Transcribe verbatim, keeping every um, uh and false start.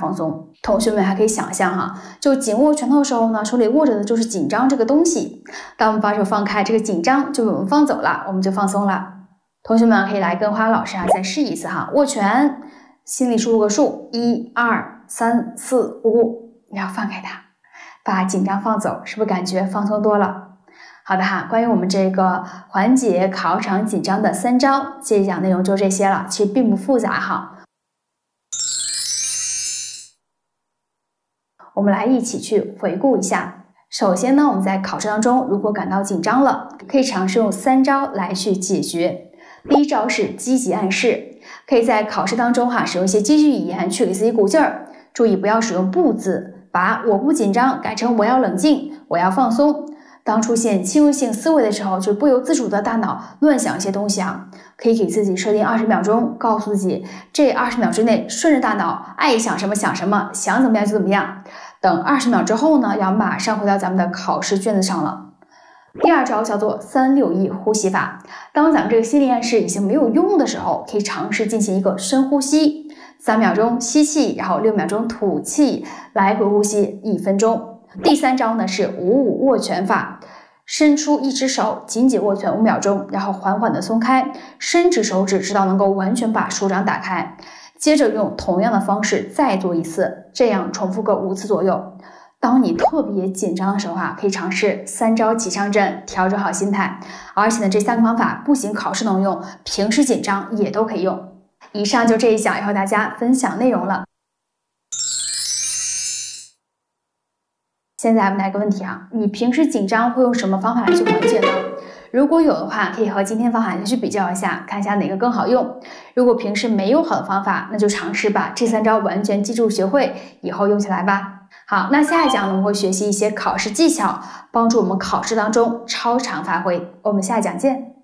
放松。同学们还可以想象哈，就紧握拳头的时候呢，手里握着的就是紧张这个东西。当我们把手放开，这个紧张就被我们放走了，我们就放松了。同学们可以来跟花老师啊再试一次哈，握拳，心里数个数，一二三四五，然后放开它，把紧张放走，是不是感觉放松多了？好的哈，关于我们这个缓解考场紧张的三招，这一讲内容就这些了，其实并不复杂哈。我们来一起去回顾一下。首先呢，我们在考试当中如果感到紧张了，可以尝试用三招来去解决。第一招是积极暗示，可以在考试当中哈使用一些积极语言去给自己鼓劲儿，注意不要使用不字，把我不紧张改成我要冷静，我要放松。当出现侵入性思维的时候，就不由自主的大脑乱想一些东西啊，可以给自己设定二十秒钟，告诉自己这二十秒之内顺着大脑爱想什么想什么，想怎么样就怎么样。等二十秒之后呢，要马上回到咱们的考试卷子上了。第二招叫做三六一呼吸法，当咱们这个心理暗示已经没有用的时候，可以尝试进行一个深呼吸，三秒钟吸气，然后六秒钟吐气，来回呼吸一分钟。第三招呢是五五握拳法，伸出一只手，紧紧握拳五秒钟，然后缓缓的松开，伸直手指，直到能够完全把手掌打开。接着用同样的方式再做一次，这样重复个五次左右。当你特别紧张的时候啊，可以尝试三招起上阵，调整好心态。而且呢，这三个方法不仅考试能用，平时紧张也都可以用。以上就这一讲要和大家分享内容了。现在我们来个问题啊，你平时紧张会用什么方法来去缓解呢？如果有的话，可以和今天方法去比较一下，看一下哪个更好用。如果平时没有好的方法，那就尝试把这三招完全记住学会，以后用起来吧。好，那下一讲呢，我们会学习一些考试技巧，帮助我们考试当中超常发挥。我们下一讲见。